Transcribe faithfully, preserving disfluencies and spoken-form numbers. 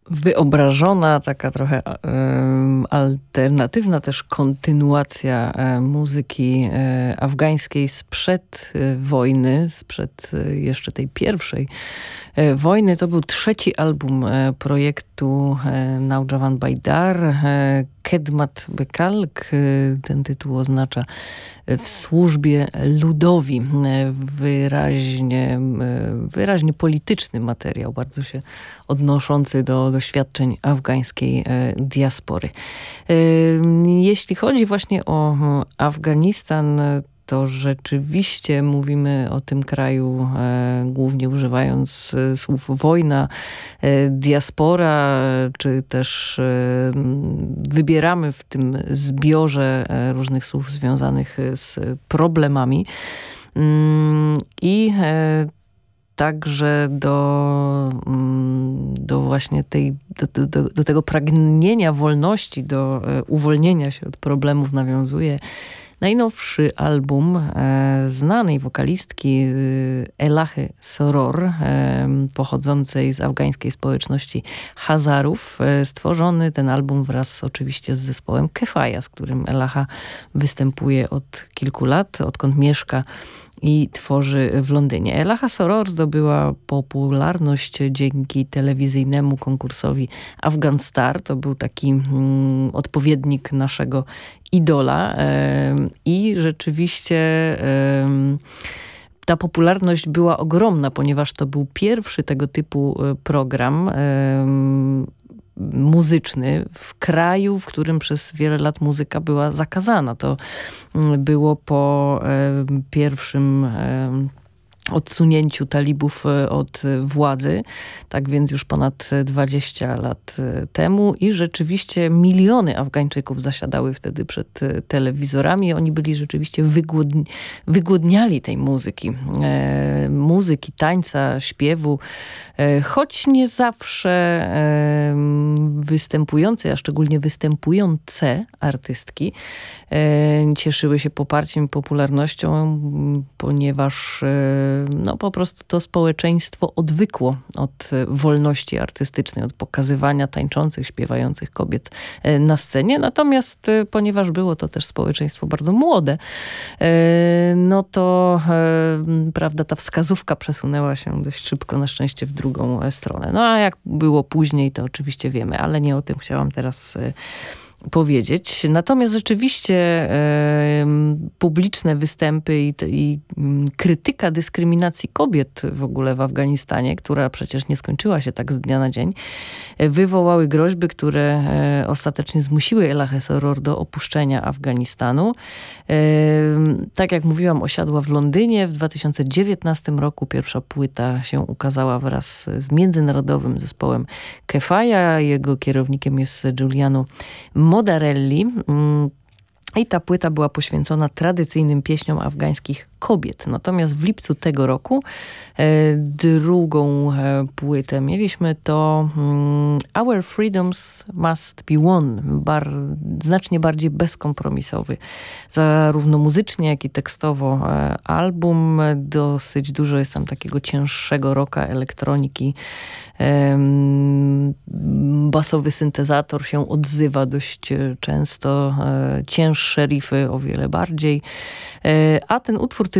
Wyobrażona, taka trochę y, alternatywna też kontynuacja y, muzyki y, afgańskiej sprzed y, wojny, sprzed y, jeszcze tej pierwszej y, wojny. To był trzeci album y, projektu y, Naujawan Baidar, y, Kedmat Bekalk. Y, ten tytuł oznacza w służbie ludowi. Wyraźnie, wyraźnie polityczny materiał, bardzo się odnoszący do doświadczeń afgańskiej diaspory. Jeśli chodzi właśnie o Afganistan, to rzeczywiście mówimy o tym kraju e, głównie używając e, słów wojna, e, diaspora, czy też e, wybieramy w tym zbiorze e, różnych słów związanych z problemami. Mm, I e, także do, do właśnie tej, do, do, do tego pragnienia wolności, do e, uwolnienia się od problemów nawiązuje najnowszy album e, znanej wokalistki e, Elahy Soror, e, pochodzącej z afgańskiej społeczności Hazarów. E, stworzony ten album wraz oczywiście z zespołem Kefaja, z którym Elaha występuje od kilku lat, odkąd mieszka i tworzy w Londynie. Elaha Soror zdobyła popularność dzięki telewizyjnemu konkursowi Afghan Star. To był taki mm, odpowiednik naszego idola e, i rzeczywiście e, ta popularność była ogromna, ponieważ to był pierwszy tego typu program e, muzyczny w kraju, w którym przez wiele lat muzyka była zakazana. To było po e, pierwszym e, odsunięciu talibów od władzy, tak więc już ponad dwadzieścia lat temu i rzeczywiście miliony Afgańczyków zasiadały wtedy przed telewizorami. Oni byli rzeczywiście wygłodni, wygłodniali tej muzyki. E, muzyki, tańca, śpiewu, e, choć nie zawsze e, występujące, a szczególnie występujące artystki e, cieszyły się poparciem i popularnością, ponieważ e, no po prostu to społeczeństwo odwykło od wolności artystycznej, od pokazywania tańczących, śpiewających kobiet na scenie. Natomiast ponieważ było to też społeczeństwo bardzo młode, no to prawda, ta wskazówka przesunęła się dość szybko na szczęście w drugą stronę. No a jak było później, to oczywiście wiemy, ale nie o tym chciałam teraz powiedzieć. Natomiast rzeczywiście e, publiczne występy i, i krytyka dyskryminacji kobiet w ogóle w Afganistanie, która przecież nie skończyła się tak z dnia na dzień, wywołały groźby, które e, ostatecznie zmusiły Elahę Soror do opuszczenia Afganistanu. E, tak jak mówiłam, osiadła w Londynie. W dwa tysiące dziewiętnastym roku pierwsza płyta się ukazała wraz z międzynarodowym zespołem Kefaja. Jego kierownikiem jest Giuliano Modarelli. I ta płyta była poświęcona tradycyjnym pieśniom afgańskich kobiet. Natomiast w lipcu tego roku e, drugą e, płytę mieliśmy to mm, Our Freedoms Must Be Won. Bar, znacznie bardziej bezkompromisowy. Zarówno muzycznie, jak i tekstowo e, album. Dosyć dużo jest tam takiego cięższego rocka, elektroniki. E, basowy syntezator się odzywa dość często. E, cięższe riffy o wiele bardziej. E, a ten utwór